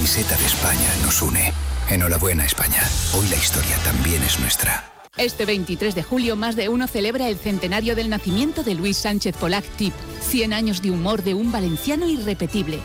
camiseta de España nos une. Enhorabuena, España. Hoy la historia también es nuestra. Este 23 de julio, Más de Uno celebra el centenario del nacimiento de Luis Sánchez Polac Tip. 100 años de humor de un valenciano irrepetible.